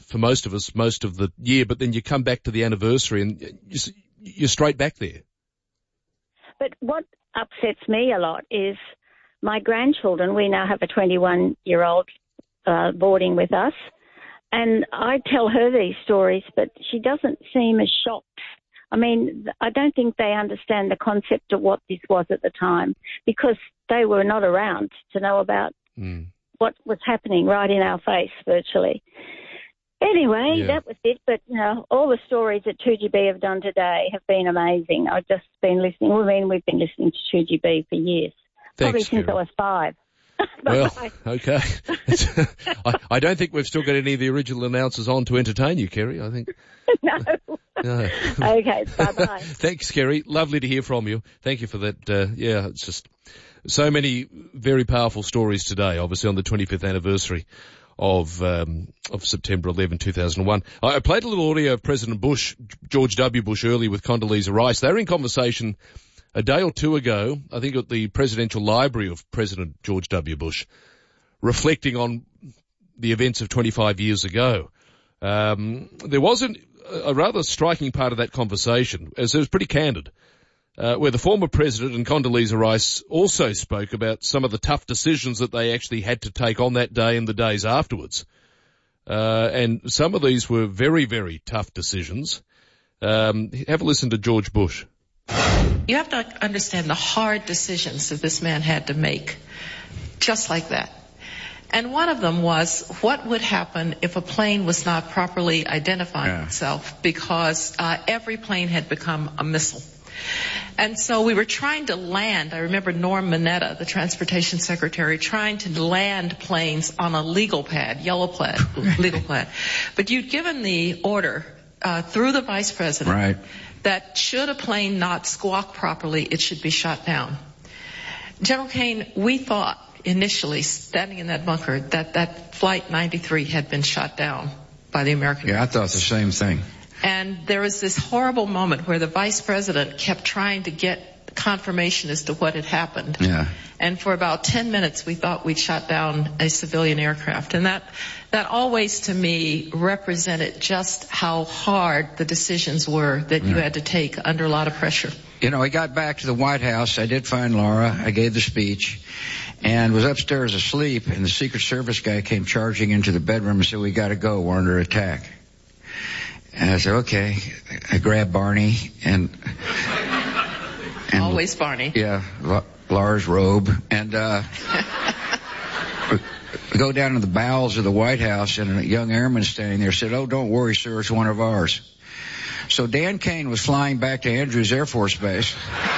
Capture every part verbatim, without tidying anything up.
for most of us most of the year, but then you come back to the anniversary and you're straight back there. But what upsets me a lot is my grandchildren. We now have a twenty-one-year-old uh, boarding with us, and I tell her these stories, but she doesn't seem as shocked. I mean, I don't think they understand the concept of what this was at the time, because they were not around to know about mm. what was happening right in our face virtually. Anyway, yeah. that was it. But, you know, all the stories that two G B have done today have been amazing. I've just been listening. Well, I mean, we've been listening to two G B for years, Thanks, probably since Kerry. I was five. Well, okay. I, I don't think we've still got any of the original announcers on to entertain you, Kerry, I think. No. No. Okay, bye-bye. Thanks, Kerry. Lovely to hear from you. Thank you for that. Uh, yeah, it's just so many very powerful stories today, obviously on the twenty-fifth anniversary of um, of September eleventh, two thousand one. I, I played a little audio of President Bush, George W. Bush, earlier with Condoleezza Rice. They were in conversation a day or two ago, I think at the Presidential Library of President George W. Bush, reflecting on the events of twenty-five years ago. Um, there was an, a rather striking part of that conversation, as it was pretty candid, uh, where the former president and Condoleezza Rice also spoke about some of the tough decisions that they actually had to take on that day and the days afterwards. Uh, and some of these were very, very tough decisions. Um, have a listen to George Bush. You have to understand the hard decisions that this man had to make, just like that. And one of them was, what would happen if a plane was not properly identifying yeah. itself, because uh, every plane had become a missile. And so we were trying to land, I remember Norm Mineta, the transportation secretary, trying to land planes on a legal pad, yellow pad, legal pad. But you'd given the order uh, through the vice president right. that should a plane not squawk properly, it should be shot down. General Kane, we thought initially, standing in that bunker, that that Flight ninety-three had been shot down by the American. Yeah, I thought the same thing. And there was this horrible moment where the vice president kept trying to get confirmation as to what had happened. Yeah. And for about ten minutes, we thought we'd shot down a civilian aircraft. And that, that always, to me, represented just how hard the decisions were that yeah. you had to take under a lot of pressure. You know, I got back to the White House. I did find Laura. I gave the speech and was upstairs asleep, and the Secret Service guy came charging into the bedroom and said, "We got to go. We're under attack." And I said, "Okay." I grabbed Barney and... and Always Barney. Yeah, La- Laura's robe. And uh we go down to the bowels of the White House, and a young airman standing there said, "Oh, don't worry, sir. It's one of ours." So Dan Kane was flying back to Andrews Air Force Base,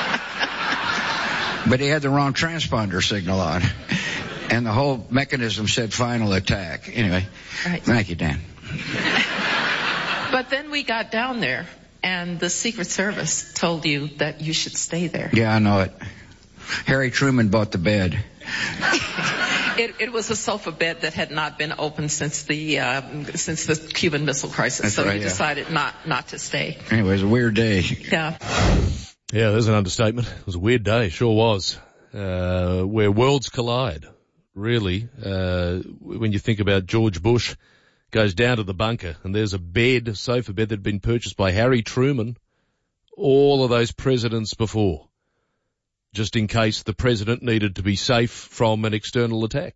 but he had the wrong transponder signal on, and the whole mechanism said final attack. Anyway, right. Thank you, Dan. But then we got down there, and the Secret Service told you that you should stay there. Yeah, I know it. Harry Truman bought the bed. It, it was a sofa bed that had not been opened since the uh, since the Cuban Missile Crisis, That's so right, he yeah. decided not not to stay. Anyway, it was a weird day. Yeah. Yeah, there's an understatement. It was a weird day, sure was, uh, where worlds collide, really. Uh, when you think about George Bush goes down to the bunker, and there's a bed, a sofa bed that had been purchased by Harry Truman, all of those presidents before, just in case the president needed to be safe from an external attack.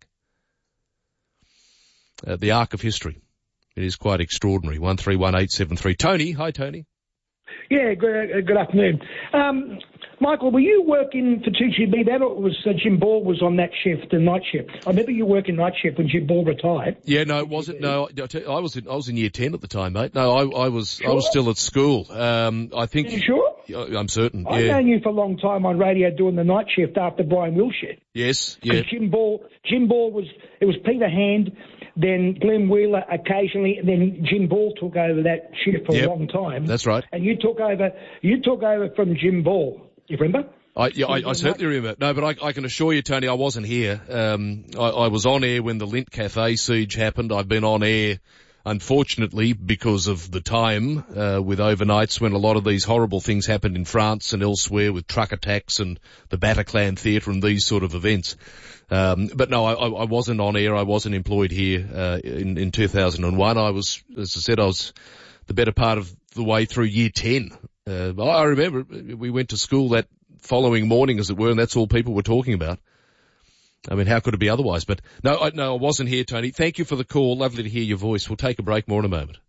Uh, the arc of history. It is quite extraordinary. one three one eight seven three. Tony. Hi, Tony. Yeah, good, good afternoon. Um, Michael, were you working for two G B then, or was uh, Jim Ball was on that shift, the night shift? I remember you working night shift when Jim Ball retired. Yeah, no, it wasn't. No, I was in, I was in year ten at the time, mate. No, I, I was, Sure? I was still at school. Um, I think. Are you sure? I'm certain. I've yeah. known you for a long time on radio doing the night shift after Brian Wilshire. Yes, yeah. Jim Ball, Jim Ball was, it was Peter Hand, then Glenn Wheeler occasionally, and then Jim Ball took over that shift for Yep. a long time. That's right. And you took over, you took over from Jim Ball. You remember? I, yeah, I, I certainly remember. No, but I, I can assure you, Tony, I wasn't here. Um, I, I was on air when the Lindt Cafe siege happened. I've been on air, unfortunately, because of the time, uh, with overnights when a lot of these horrible things happened in France and elsewhere with truck attacks and the Bataclan Theatre and these sort of events. Um, but no, I, I wasn't on air. I wasn't employed here uh, in, in two thousand one. I was, as I said, I was the better part of the way through year ten. Uh, I remember we went to school that following morning, as it were, and that's all people were talking about. I mean, how could it be otherwise? But no, I, no, I wasn't here, Tony. Thank you for the call. Lovely to hear your voice. We'll take a break. More in a moment.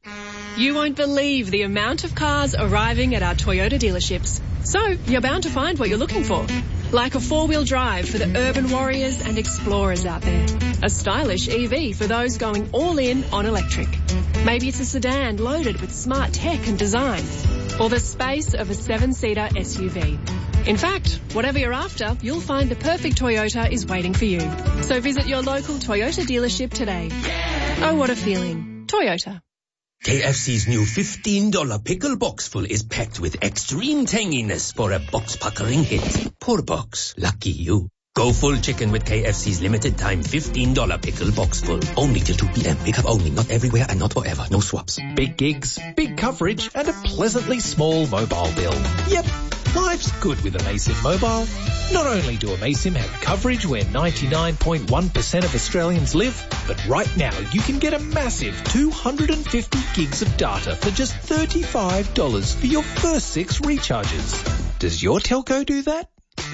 You won't believe the amount of cars arriving at our Toyota dealerships. So you're bound to find what you're looking for. Like a four-wheel drive for the urban warriors and explorers out there. A stylish E V for those going all in on electric. Maybe it's a sedan loaded with smart tech and design. Or the space of a seven-seater S U V. In fact, whatever you're after, you'll find the perfect Toyota is waiting for you. So visit your local Toyota dealership today. Oh, what a feeling. Toyota. K F C's new fifteen dollar pickle box full is packed with extreme tanginess for a box-puckering hit. Poor box. Lucky you. Go full chicken with K F C's limited time fifteen dollar pickle box full. Only till two p.m. Pickup only. Not everywhere and not forever. No swaps. Big gigs, big coverage, and a pleasantly small mobile bill. Yep, life's good with Amaysim Mobile. Not only do Amaysim have coverage where ninety-nine point one percent of Australians live, but right now you can get a massive two hundred fifty gigs of data for just thirty-five dollars for your first six recharges. Does your telco do that?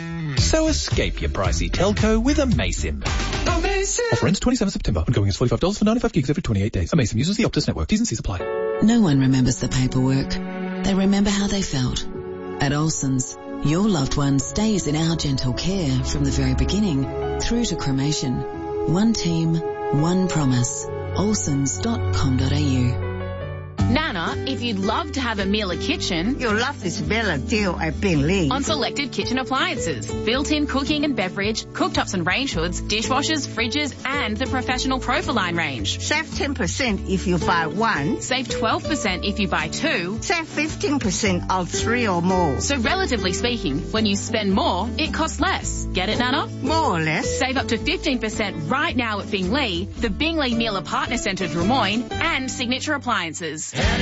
So escape your pricey telco with Amaysim. Amaysim. Offer ends twenty-seventh September. Ongoing is forty-five dollars for ninety-five gigs every twenty-eight days. Amaysim uses the Optus network. T's and C's apply. No one remembers the paperwork. They remember how they felt. At Olsen's, your loved one stays in our gentle care from the very beginning through to cremation. One team, one promise. olsons dot com dot a u. Nana, if you'd love to have a Miele kitchen, you'll love this better deal at Bingley. On selected kitchen appliances, built-in cooking and beverage, cooktops and range hoods, dishwashers, fridges, and the professional Profiline range. Save ten percent if you buy one. Save twelve percent if you buy two. Save fifteen percent on three or more. So relatively speaking, when you spend more, it costs less. Get it, Nana? More or less. Save up to fifteen percent right now at Bingley, the Bingley Miele Partner Centre Drummoyne, and Signature Appliances.